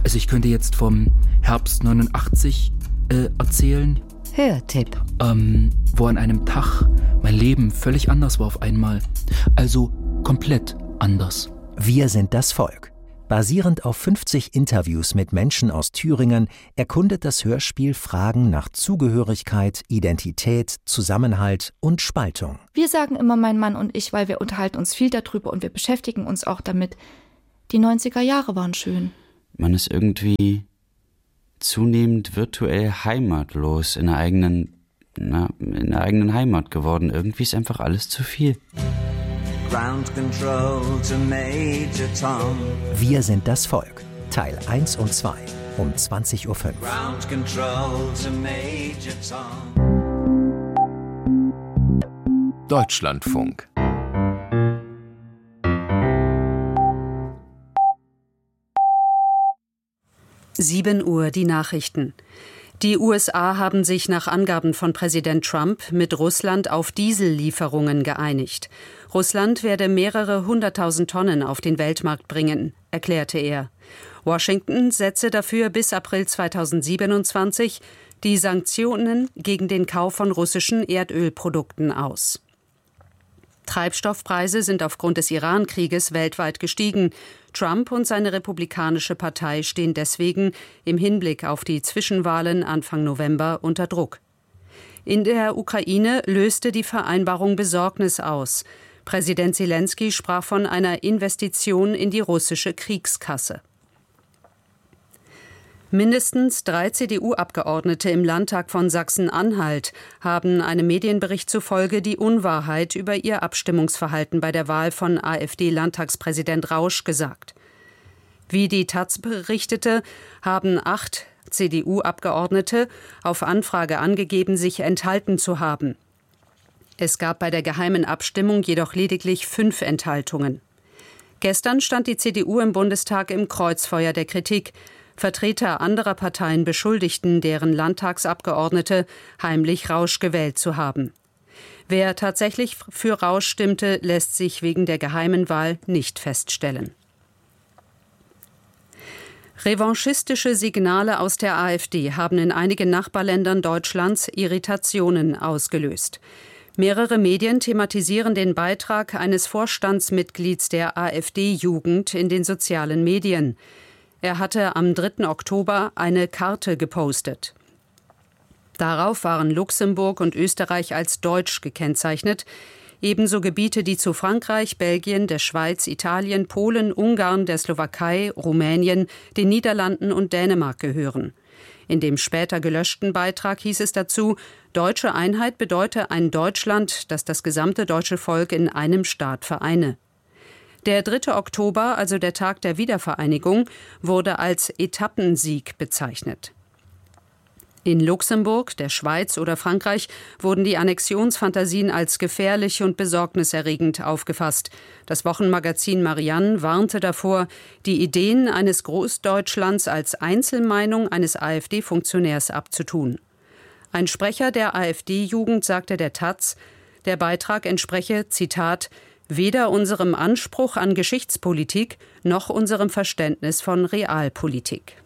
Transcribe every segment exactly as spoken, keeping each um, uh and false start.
Also ich könnte jetzt vom Herbst neunundachtzig äh, erzählen. Hörtipp. Ähm, wo an einem Tag mein Leben völlig anders war auf einmal. Also komplett anders. Wir sind das Volk. Basierend auf fünfzig Interviews mit Menschen aus Thüringen erkundet das Hörspiel Fragen nach Zugehörigkeit, Identität, Zusammenhalt und Spaltung. Wir sagen immer mein Mann und ich, weil wir unterhalten uns viel darüber und wir beschäftigen uns auch damit. Die neunziger Jahre waren schön. Man ist irgendwie zunehmend virtuell heimatlos in der eigenen, na, in der eigenen Heimat geworden. Irgendwie ist einfach alles zu viel. Ground Control to Major Tom. Wir sind das Volk. Teil eins und zwei um zwanzig Uhr fünf. Ground Control to Major Tom. Deutschlandfunk. sieben Uhr die Nachrichten. Die U S A haben sich nach Angaben von Präsident Trump mit Russland auf Diesellieferungen geeinigt. Russland werde mehrere hunderttausend Tonnen auf den Weltmarkt bringen, erklärte er. Washington setze dafür bis April zweitausendsiebenundzwanzig die Sanktionen gegen den Kauf von russischen Erdölprodukten aus. Treibstoffpreise sind aufgrund des Iran-Krieges weltweit gestiegen. Trump und seine Republikanische Partei stehen deswegen im Hinblick auf die Zwischenwahlen Anfang November unter Druck. In der Ukraine löste die Vereinbarung Besorgnis aus. Präsident Selenskyj sprach von einer Investition in die russische Kriegskasse. Mindestens drei C D U-Abgeordnete im Landtag von Sachsen-Anhalt haben einem Medienbericht zufolge die Unwahrheit über ihr Abstimmungsverhalten bei der Wahl von AfD-Landtagspräsident Rausch gesagt. Wie die Taz berichtete, haben acht C D U-Abgeordnete auf Anfrage angegeben, sich enthalten zu haben. Es gab bei der geheimen Abstimmung jedoch lediglich fünf Enthaltungen. Gestern stand die C D U im Bundestag im Kreuzfeuer der Kritik. Vertreter anderer Parteien beschuldigten deren Landtagsabgeordnete, heimlich Rausch gewählt zu haben. Wer tatsächlich für Rausch stimmte, lässt sich wegen der geheimen Wahl nicht feststellen. Revanchistische Signale aus der AfD haben in einigen Nachbarländern Deutschlands Irritationen ausgelöst. Mehrere Medien thematisieren den Beitrag eines Vorstandsmitglieds der AfD-Jugend in den sozialen Medien. Er hatte am dritten Oktober eine Karte gepostet. Darauf waren Luxemburg und Österreich als deutsch gekennzeichnet, ebenso Gebiete, die zu Frankreich, Belgien, der Schweiz, Italien, Polen, Ungarn, der Slowakei, Rumänien, den Niederlanden und Dänemark gehören. In dem später gelöschten Beitrag hieß es dazu, deutsche Einheit bedeute ein Deutschland, das das gesamte deutsche Volk in einem Staat vereine. Der dritte Oktober, also der Tag der Wiedervereinigung, wurde als Etappensieg bezeichnet. In Luxemburg, der Schweiz oder Frankreich wurden die Annexionsfantasien als gefährlich und besorgniserregend aufgefasst. Das Wochenmagazin Marianne warnte davor, die Ideen eines Großdeutschlands als Einzelmeinung eines AfD-Funktionärs abzutun. Ein Sprecher der AfD-Jugend sagte der Taz, der Beitrag entspreche, Zitat, weder unserem Anspruch an Geschichtspolitik noch unserem Verständnis von Realpolitik.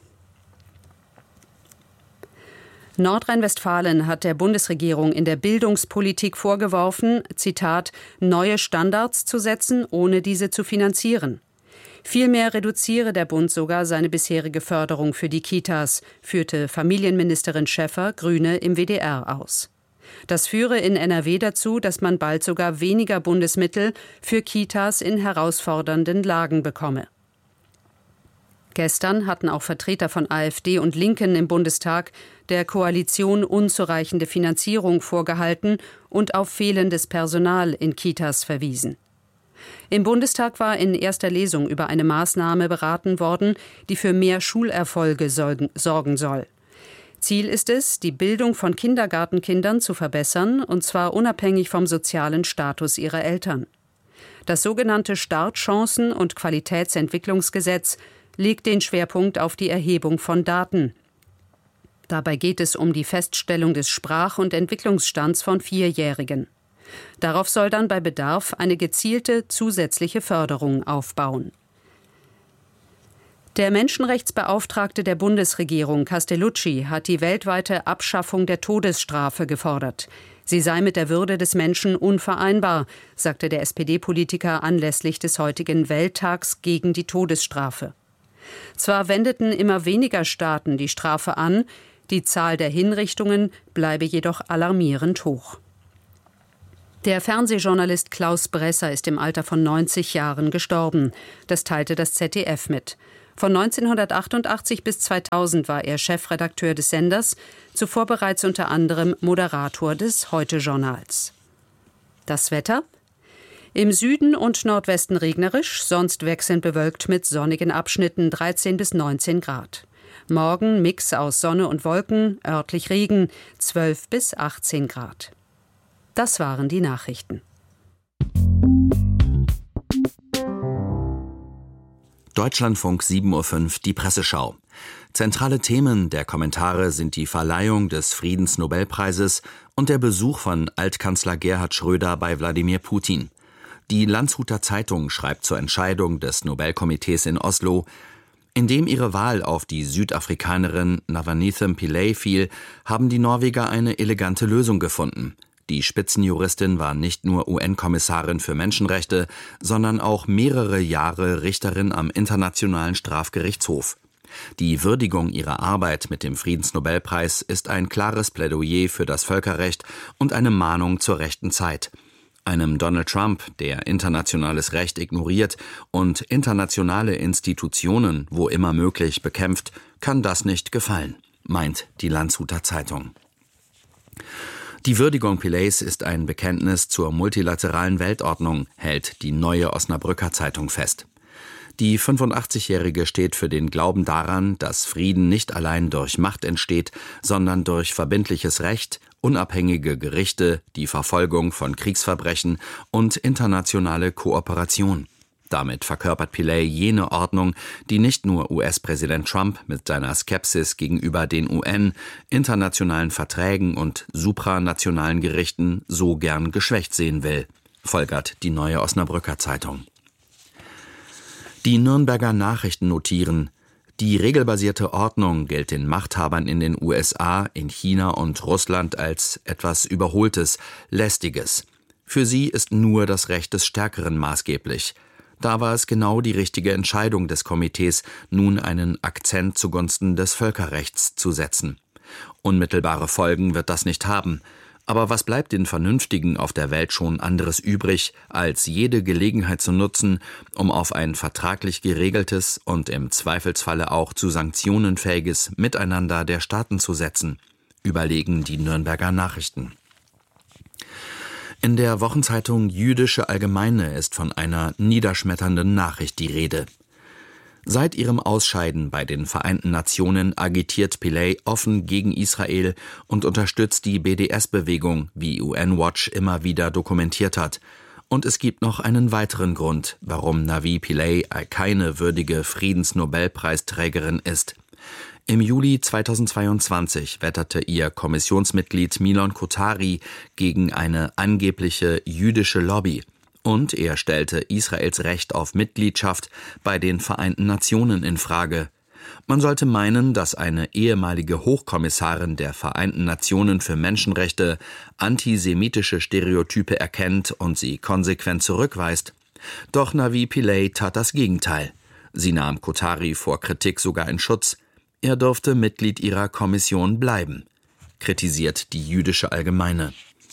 Nordrhein-Westfalen hat der Bundesregierung in der Bildungspolitik vorgeworfen, Zitat, neue Standards zu setzen, ohne diese zu finanzieren. Vielmehr reduziere der Bund sogar seine bisherige Förderung für die Kitas, führte Familienministerin Schäffer, Grüne, im W D R aus. Das führe in N R W dazu, dass man bald sogar weniger Bundesmittel für Kitas in herausfordernden Lagen bekomme. Gestern hatten auch Vertreter von AfD und Linken im Bundestag der Koalition unzureichende Finanzierung vorgehalten und auf fehlendes Personal in Kitas verwiesen. Im Bundestag war in erster Lesung über eine Maßnahme beraten worden, die für mehr Schulerfolge sorgen soll. Ziel ist es, die Bildung von Kindergartenkindern zu verbessern, und zwar unabhängig vom sozialen Status ihrer Eltern. Das sogenannte Startchancen- und Qualitätsentwicklungsgesetz legt den Schwerpunkt auf die Erhebung von Daten. Dabei geht es um die Feststellung des Sprach- und Entwicklungsstands von Vierjährigen. Darauf soll dann bei Bedarf eine gezielte zusätzliche Förderung aufbauen. Der Menschenrechtsbeauftragte der Bundesregierung, Castellucci, hat die weltweite Abschaffung der Todesstrafe gefordert. Sie sei mit der Würde des Menschen unvereinbar, sagte der S P D-Politiker anlässlich des heutigen Welttags gegen die Todesstrafe. Zwar wendeten immer weniger Staaten die Strafe an, die Zahl der Hinrichtungen bleibe jedoch alarmierend hoch. Der Fernsehjournalist Klaus Bresser ist im Alter von neunzig Jahren gestorben. Das teilte das Z D F mit. Von neunzehnhundertachtundachtzig bis zweitausend war er Chefredakteur des Senders, zuvor bereits unter anderem Moderator des Heute-Journals. Das Wetter? Im Süden und Nordwesten regnerisch, sonst wechselnd bewölkt mit sonnigen Abschnitten dreizehn bis neunzehn Grad. Morgen Mix aus Sonne und Wolken, örtlich Regen, zwölf bis achtzehn Grad. Das waren die Nachrichten. Deutschlandfunk sieben Uhr fünf, die Presseschau. Zentrale Themen der Kommentare sind die Verleihung des Friedensnobelpreises und der Besuch von Altkanzler Gerhard Schröder bei Wladimir Putin. Die Landshuter Zeitung schreibt zur Entscheidung des Nobelkomitees in Oslo: Indem ihre Wahl auf die Südafrikanerin Navaneetham Pillay fiel, haben die Norweger eine elegante Lösung gefunden. Die Spitzenjuristin war nicht nur U N-Kommissarin für Menschenrechte, sondern auch mehrere Jahre Richterin am Internationalen Strafgerichtshof. Die Würdigung ihrer Arbeit mit dem Friedensnobelpreis ist ein klares Plädoyer für das Völkerrecht und eine Mahnung zur rechten Zeit. Einem Donald Trump, der internationales Recht ignoriert und internationale Institutionen, wo immer möglich, bekämpft, kann das nicht gefallen, meint die Landshuter Zeitung. Die Würdigung Pillays ist ein Bekenntnis zur multilateralen Weltordnung, hält die Neue Osnabrücker Zeitung fest. Die fünfundachtzigjährige steht für den Glauben daran, dass Frieden nicht allein durch Macht entsteht, sondern durch verbindliches Recht, unabhängige Gerichte, die Verfolgung von Kriegsverbrechen und internationale Kooperation. Damit verkörpert Pillay jene Ordnung, die nicht nur U S-Präsident Trump mit seiner Skepsis gegenüber den U N, internationalen Verträgen und supranationalen Gerichten so gern geschwächt sehen will, folgert die Neue Osnabrücker Zeitung. Die Nürnberger Nachrichten notieren: Die regelbasierte Ordnung gilt den Machthabern in den U S A, in China und Russland als etwas Überholtes, Lästiges. Für sie ist nur das Recht des Stärkeren maßgeblich. Da war es genau die richtige Entscheidung des Komitees, nun einen Akzent zugunsten des Völkerrechts zu setzen. Unmittelbare Folgen wird das nicht haben. Aber was bleibt den Vernünftigen auf der Welt schon anderes übrig, als jede Gelegenheit zu nutzen, um auf ein vertraglich geregeltes und im Zweifelsfalle auch zu Sanktionen fähiges Miteinander der Staaten zu setzen, überlegen die Nürnberger Nachrichten. In der Wochenzeitung Jüdische Allgemeine ist von einer niederschmetternden Nachricht die Rede. Seit ihrem Ausscheiden bei den Vereinten Nationen agitiert Pillay offen gegen Israel und unterstützt die B D S-Bewegung, wie U N-Watch immer wieder dokumentiert hat. Und es gibt noch einen weiteren Grund, warum Navi Pillay keine würdige Friedensnobelpreisträgerin ist. Im Juli zweitausendzweiundzwanzig wetterte ihr Kommissionsmitglied Milon Kotari gegen eine angebliche jüdische Lobby. Und er stellte Israels Recht auf Mitgliedschaft bei den Vereinten Nationen in Frage. Man sollte meinen, dass eine ehemalige Hochkommissarin der Vereinten Nationen für Menschenrechte antisemitische Stereotype erkennt und sie konsequent zurückweist. Doch Navi Pillay tat das Gegenteil. Sie nahm Kotari vor Kritik sogar in Schutz. Er durfte Mitglied ihrer Kommission bleiben, kritisiert die Jüdische Allgemeine.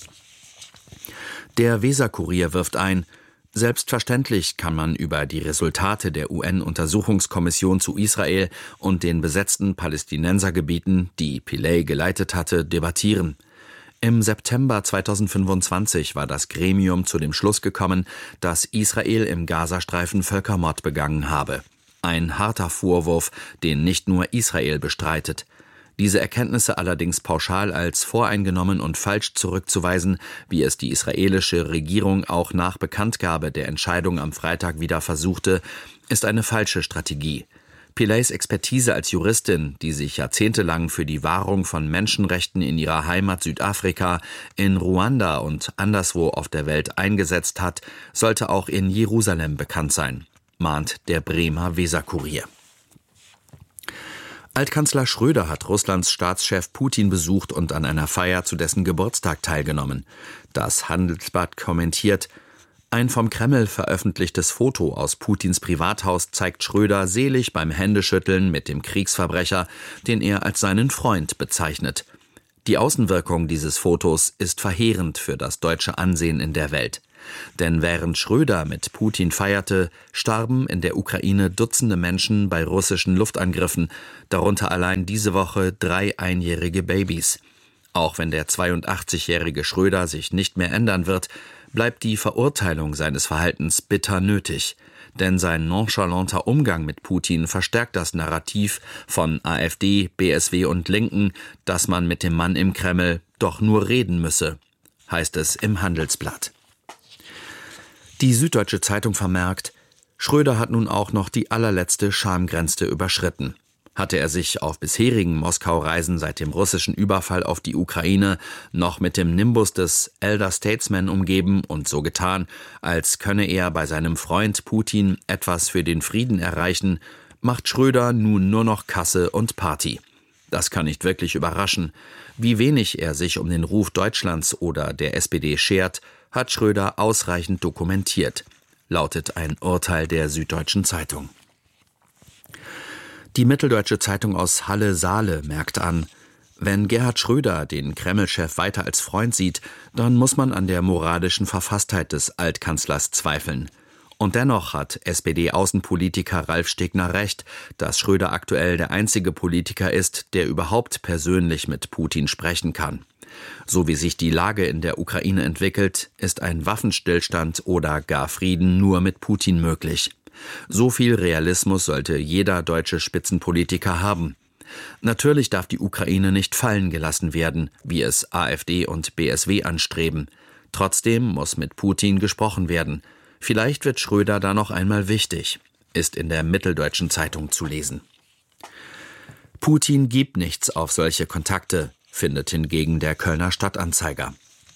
Der Weser-Kurier wirft ein: Selbstverständlich kann man über die Resultate der U N-Untersuchungskommission zu Israel und den besetzten Palästinensergebieten, die Pillay geleitet hatte, debattieren. Im September zweitausendfünfundzwanzig war das Gremium zu dem Schluss gekommen, dass Israel im Gazastreifen Völkermord begangen habe. Ein harter Vorwurf, den nicht nur Israel bestreitet. Diese Erkenntnisse allerdings pauschal als voreingenommen und falsch zurückzuweisen, wie es die israelische Regierung auch nach Bekanntgabe der Entscheidung am Freitag wieder versuchte, ist eine falsche Strategie. Pillays Expertise als Juristin, die sich jahrzehntelang für die Wahrung von Menschenrechten in ihrer Heimat Südafrika, in Ruanda und anderswo auf der Welt eingesetzt hat, sollte auch in Jerusalem bekannt sein, mahnt der Bremer Weser-Kurier. Altkanzler Schröder hat Russlands Staatschef Putin besucht und an einer Feier zu dessen Geburtstag teilgenommen. Das Handelsblatt kommentiert: Ein vom Kreml veröffentlichtes Foto aus Putins Privathaus zeigt Schröder selig beim Händeschütteln mit dem Kriegsverbrecher, den er als seinen Freund bezeichnet. Die Außenwirkung dieses Fotos ist verheerend für das deutsche Ansehen in der Welt. Denn während Schröder mit Putin feierte, starben in der Ukraine Dutzende Menschen bei russischen Luftangriffen, darunter allein diese Woche drei einjährige Babys. Auch wenn der zweiundachtzigjährige Schröder sich nicht mehr ändern wird, bleibt die Verurteilung seines Verhaltens bitter nötig. Denn sein nonchalanter Umgang mit Putin verstärkt das Narrativ von AfD, B S W und Linken, dass man mit dem Mann im Kreml doch nur reden müsse, heißt es im Handelsblatt. Die Süddeutsche Zeitung vermerkt: Schröder hat nun auch noch die allerletzte Schamgrenze überschritten. Hatte er sich auf bisherigen Moskau-Reisen seit dem russischen Überfall auf die Ukraine noch mit dem Nimbus des Elder Statesman umgeben und so getan, als könne er bei seinem Freund Putin etwas für den Frieden erreichen, macht Schröder nun nur noch Kasse und Party. Das kann nicht wirklich überraschen. Wie wenig er sich um den Ruf Deutschlands oder der S P D schert, hat Schröder ausreichend dokumentiert, lautet ein Urteil der Süddeutschen Zeitung. Die Mitteldeutsche Zeitung aus Halle-Saale merkt an: Wenn Gerhard Schröder den Kreml-Chef weiter als Freund sieht, dann muss man an der moralischen Verfasstheit des Altkanzlers zweifeln. Und dennoch hat S P D-Außenpolitiker Ralf Stegner recht, dass Schröder aktuell der einzige Politiker ist, der überhaupt persönlich mit Putin sprechen kann. So wie sich die Lage in der Ukraine entwickelt, ist ein Waffenstillstand oder gar Frieden nur mit Putin möglich. So viel Realismus sollte jeder deutsche Spitzenpolitiker haben. Natürlich darf die Ukraine nicht fallen gelassen werden, wie es AfD und B S W anstreben. Trotzdem muss mit Putin gesprochen werden. Vielleicht wird Schröder da noch einmal wichtig, ist in der Mitteldeutschen Zeitung zu lesen. Putin gibt nichts auf solche Kontakte, findet hingegen der Kölner Stadtanzeiger.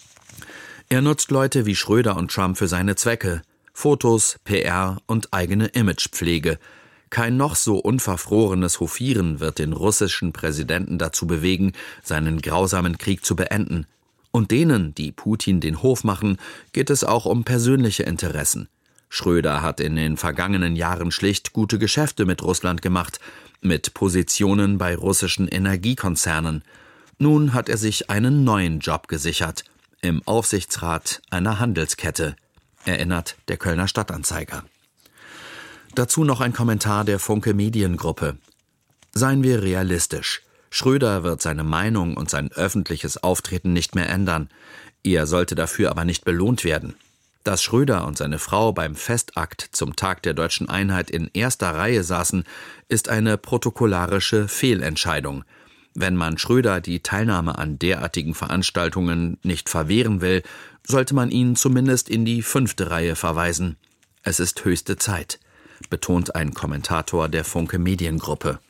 Er nutzt Leute wie Schröder und Trump für seine Zwecke: Fotos, P R und eigene Imagepflege. Kein noch so unverfrorenes Hofieren wird den russischen Präsidenten dazu bewegen, seinen grausamen Krieg zu beenden. Und denen, die Putin den Hof machen, geht es auch um persönliche Interessen. Schröder hat in den vergangenen Jahren schlicht gute Geschäfte mit Russland gemacht, mit Positionen bei russischen Energiekonzernen. Nun hat er sich einen neuen Job gesichert, im Aufsichtsrat einer Handelskette, erinnert der Kölner Stadtanzeiger. Dazu noch ein Kommentar der Funke Mediengruppe. Seien wir realistisch. Schröder wird seine Meinung und sein öffentliches Auftreten nicht mehr ändern. Er sollte dafür aber nicht belohnt werden. Dass Schröder und seine Frau beim Festakt zum Tag der deutschen Einheit in erster Reihe saßen, ist eine protokollarische Fehlentscheidung. Wenn man Schröder die Teilnahme an derartigen Veranstaltungen nicht verwehren will, sollte man ihn zumindest in die fünfte Reihe verweisen. Es ist höchste Zeit, betont ein Kommentator der Funke Mediengruppe.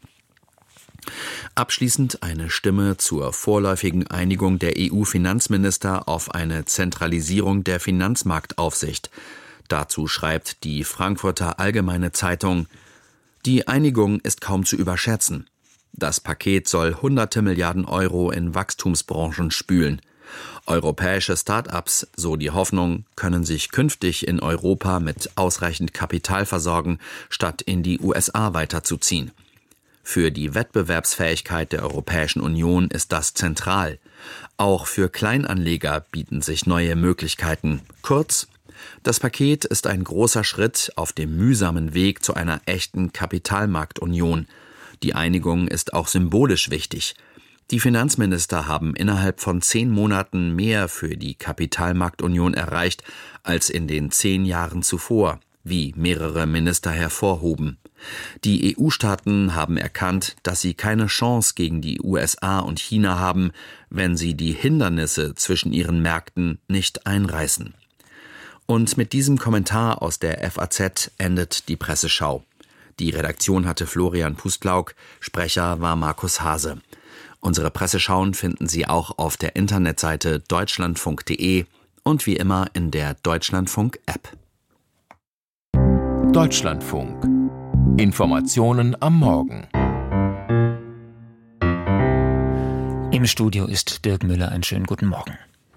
Abschließend eine Stimme zur vorläufigen Einigung der E U-Finanzminister auf eine Zentralisierung der Finanzmarktaufsicht. Dazu schreibt die Frankfurter Allgemeine Zeitung: Die Einigung ist kaum zu überschätzen. Das Paket soll hunderte Milliarden Euro in Wachstumsbranchen spülen. Europäische Start-ups, so die Hoffnung, können sich künftig in Europa mit ausreichend Kapital versorgen, statt in die U S A weiterzuziehen. Für die Wettbewerbsfähigkeit der Europäischen Union ist das zentral. Auch für Kleinanleger bieten sich neue Möglichkeiten. Kurz, das Paket ist ein großer Schritt auf dem mühsamen Weg zu einer echten Kapitalmarktunion. Die Einigung ist auch symbolisch wichtig. Die Finanzminister haben innerhalb von zehn Monaten mehr für die Kapitalmarktunion erreicht als in den zehn Jahren zuvor, wie mehrere Minister hervorhoben. Die E U-Staaten haben erkannt, dass sie keine Chance gegen die U S A und China haben, wenn sie die Hindernisse zwischen ihren Märkten nicht einreißen. Und mit diesem Kommentar aus der F A Z endet die Presseschau. Die Redaktion hatte Florian Pustlauk, Sprecher war Markus Hase. Unsere Presseschauen finden Sie auch auf der Internetseite deutschlandfunk punkt de und wie immer in der Deutschlandfunk-App. Deutschlandfunk. Informationen am Morgen. Im Studio ist Dirk Müller. Einen schönen guten Morgen.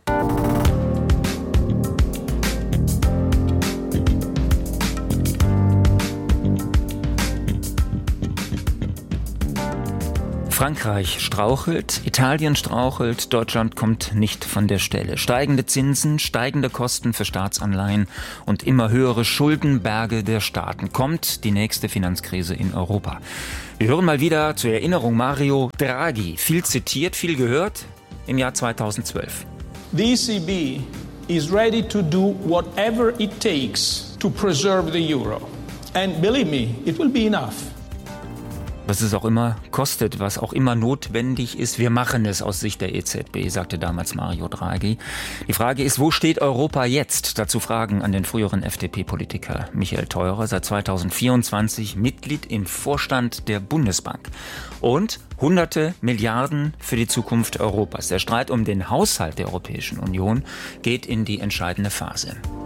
Frankreich strauchelt, Italien strauchelt, Deutschland kommt nicht von der Stelle. Steigende Zinsen, steigende Kosten für Staatsanleihen und immer höhere Schuldenberge der Staaten. Kommt die nächste Finanzkrise in Europa. Wir hören mal wieder zur Erinnerung Mario Draghi. Viel zitiert, viel gehört im Jahr zweitausendzwölf. The E C B is ready to do whatever it takes to preserve the euro. And believe me, it will be enough. Was es auch immer kostet, was auch immer notwendig ist, wir machen es aus Sicht der E Z B, sagte damals Mario Draghi. Die Frage ist, wo steht Europa jetzt? Dazu Fragen an den früheren F D P-Politiker Michael Theurer, seit zweitausendvierundzwanzig Mitglied im Vorstand der Bundesbank. Und hunderte Milliarden für die Zukunft Europas. Der Streit um den Haushalt der Europäischen Union geht in die entscheidende Phase.